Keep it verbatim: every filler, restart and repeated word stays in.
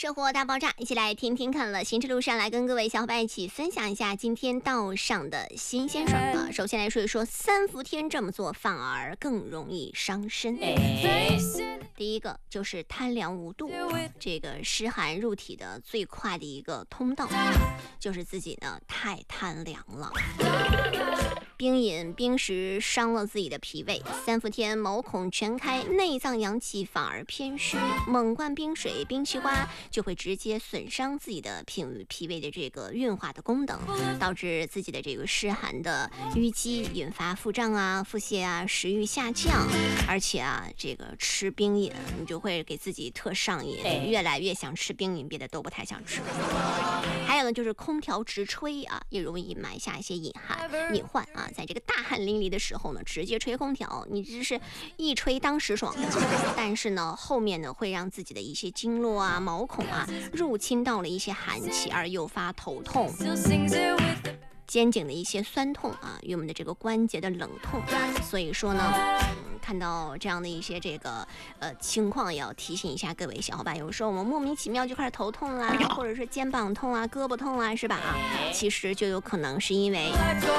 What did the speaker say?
生活大爆炸，一起来听听看了。行车路上来跟各位小伙伴一起分享一下今天道上的新鲜事儿啊。首先来说一说三伏天这么做反而更容易伤身。第一个就是贪凉无度，这个湿寒入体的最快的一个通道，就是自己呢太贪凉了。冰饮冰食伤了自己的脾胃，三伏天毛孔全开，内脏阳气反而偏虚，猛灌冰水冰西瓜就会直接损伤自己的脾脾胃的这个运化的功能，导致自己的这个湿寒的淤积，引发腹胀啊、腹泻啊、食欲下降，而且啊，这个吃冰饮你就会给自己特上瘾，越来越想吃冰饮，别的都不太想吃。还有呢，就是空调直吹啊，也容易埋下一些隐患隐患啊。在这个大汗淋漓的时候呢，直接吹空调，你只是一吹当时爽，但是呢，后面呢会让自己的一些经络啊、毛孔啊入侵到了一些寒气，而诱发头痛、肩颈的一些酸痛啊，与我们的这个关节的冷痛。所以说呢，嗯，看到这样的一些这个呃情况，也要提醒一下各位小伙伴，有时候我们莫名其妙就开始头痛啦，或者是肩膀痛啊、胳膊痛啊，是吧？啊，其实就有可能是因为